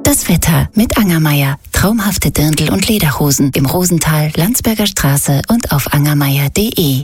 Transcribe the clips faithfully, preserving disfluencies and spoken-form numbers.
Das Wetter mit Angermeier. Traumhafte Dirndl und Lederhosen im Rosental, Landsberger Straße und auf angermeier punkt de.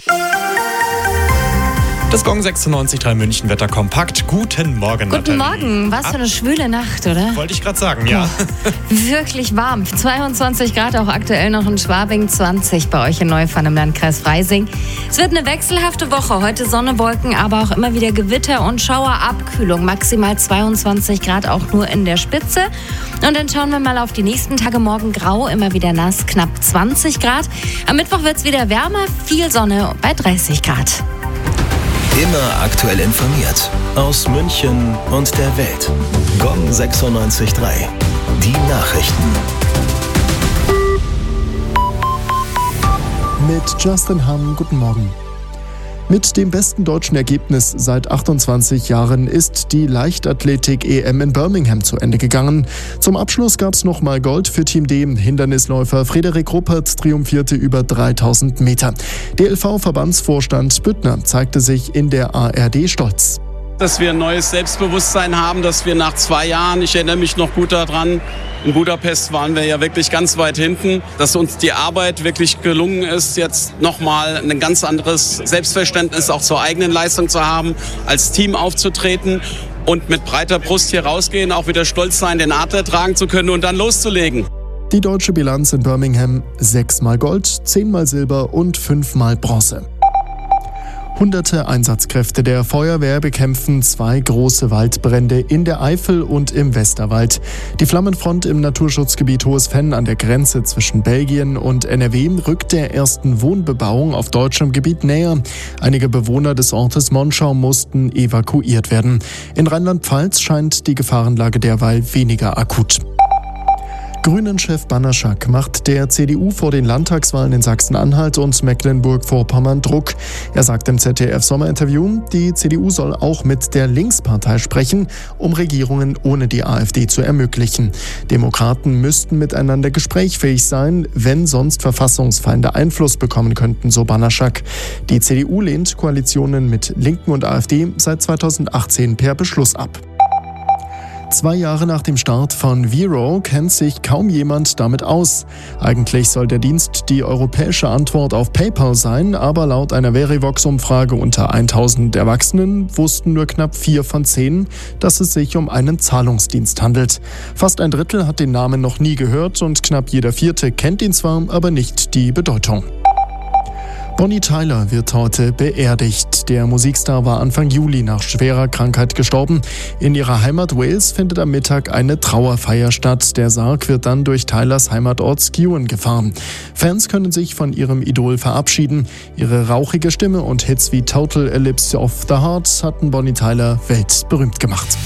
Das Gong sechsundneunzig Komma drei München Wetter kompakt. Guten Morgen, Guten Nathalie. Morgen. Was für eine schwüle Nacht, oder? Wollte ich gerade sagen, ja. Wirklich warm. zweiundzwanzig Grad auch aktuell noch in Schwabing, zwanzig bei euch in Neufahren im Landkreis Freising. Es wird eine wechselhafte Woche. Heute Sonne, Wolken, aber auch immer wieder Gewitter und Schauerabkühlung. Maximal zweiundzwanzig Grad auch nur in der Spitze. Und dann schauen wir mal auf die nächsten Tage. Morgen grau, immer wieder nass, knapp zwanzig Grad. Am Mittwoch wird es wieder wärmer, viel Sonne bei dreißig Grad. Immer aktuell informiert. Aus München und der Welt. Gong sechsundneunzig Komma drei. Die Nachrichten. Mit Justin Hamm, guten Morgen. Mit dem besten deutschen Ergebnis seit achtundzwanzig Jahren ist die Leichtathletik-E M in Birmingham zu Ende gegangen. Zum Abschluss gab es nochmal Gold für Team D. Hindernisläufer Frederik Ruppert triumphierte über dreitausend Meter. D L V-Verbandsvorstand Büttner zeigte sich in der A R D stolz. Dass wir ein neues Selbstbewusstsein haben, dass wir nach zwei Jahren, ich erinnere mich noch gut daran, in Budapest waren wir ja wirklich ganz weit hinten, dass uns die Arbeit wirklich gelungen ist, jetzt nochmal ein ganz anderes Selbstverständnis auch zur eigenen Leistung zu haben, als Team aufzutreten und mit breiter Brust hier rausgehen, auch wieder stolz sein, den Adler tragen zu können und dann loszulegen. Die deutsche Bilanz in Birmingham: sechsmal Gold, zehnmal Silber und fünfmal Bronze. Hunderte Einsatzkräfte der Feuerwehr bekämpfen zwei große Waldbrände in der Eifel und im Westerwald. Die Flammenfront im Naturschutzgebiet Hohes Venn an der Grenze zwischen Belgien und N R W rückt der ersten Wohnbebauung auf deutschem Gebiet näher. Einige Bewohner des Ortes Monschau mussten evakuiert werden. In Rheinland-Pfalz scheint die Gefahrenlage derweil weniger akut. Grünen-Chef Banaszak macht der C D U vor den Landtagswahlen in Sachsen-Anhalt und Mecklenburg-Vorpommern Druck. Er sagt im Z D F-Sommerinterview, die C D U soll auch mit der Linkspartei sprechen, um Regierungen ohne die AfD zu ermöglichen. Demokraten müssten miteinander gesprächsfähig sein, wenn sonst Verfassungsfeinde Einfluss bekommen könnten, so Banaszak. Die C D U lehnt Koalitionen mit Linken und AfD seit zweitausendachtzehn per Beschluss ab. Zwei Jahre nach dem Start von Vero kennt sich kaum jemand damit aus. Eigentlich soll der Dienst die europäische Antwort auf PayPal sein, aber laut einer Verivox-Umfrage unter tausend Erwachsenen wussten nur knapp vier von zehn, dass es sich um einen Zahlungsdienst handelt. Fast ein Drittel hat den Namen noch nie gehört und knapp jeder Vierte kennt ihn zwar, aber nicht die Bedeutung. Bonnie Tyler wird heute beerdigt. Der Musikstar war Anfang Juli nach schwerer Krankheit gestorben. In ihrer Heimat Wales findet am Mittag eine Trauerfeier statt. Der Sarg wird dann durch Tylers Heimatort Skewen gefahren. Fans können sich von ihrem Idol verabschieden. Ihre rauchige Stimme und Hits wie Total Eclipse of the Heart hatten Bonnie Tyler weltberühmt gemacht.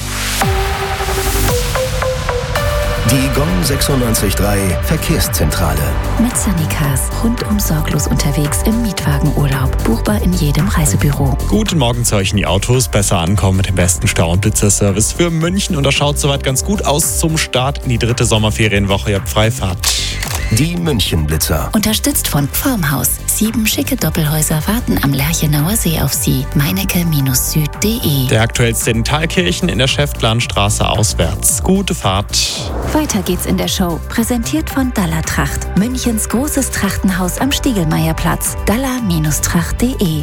Die Gong sechsundneunzig Komma drei Verkehrszentrale. Mit Sunny Cars. Rundum sorglos unterwegs im Mietwagenurlaub. Buchbar in jedem Reisebüro. Guten Morgen zu euch in die Autos. Besser ankommen mit dem besten Stau- und Blitzerservice für München. Und das schaut soweit ganz gut aus zum Start in die dritte Sommerferienwoche. Ihr habt Freifahrt. Die München-Blitzer. Unterstützt von Formhaus. Sieben schicke Doppelhäuser warten am Lerchenauer See auf Sie. meinecke Süd punkt de. Der aktuellste in Thalkirchen in der Schäftlarnstraße auswärts. Gute Fahrt. Weiter geht's in der Show. Präsentiert von Dalla Tracht. Münchens großes Trachtenhaus am Stiegelmeierplatz. dalla Tracht punkt de.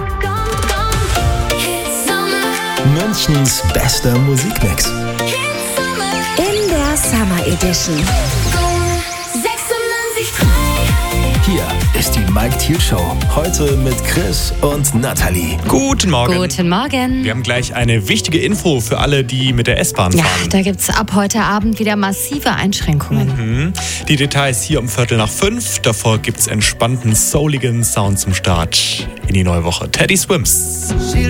Münchens bester Musikmix. In der Summer Edition. Hier ist die Mike Thiel Show. Heute mit Chris und Nathalie. Guten Morgen. Guten Morgen. Wir haben gleich eine wichtige Info für alle, die mit der S-Bahn Ja, fahren. da gibt's ab heute Abend wieder massive Einschränkungen. Mhm. Die Details hier um Viertel nach fünf. Davor gibt's entspannten, souligen Sound zum Start in die neue Woche. Teddy Swims.